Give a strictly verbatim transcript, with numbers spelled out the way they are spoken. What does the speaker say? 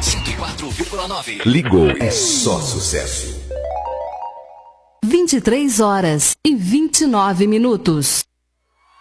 cento e quatro vírgula nove. Ligou, é só sucesso. vinte e três horas e vinte e nove minutos.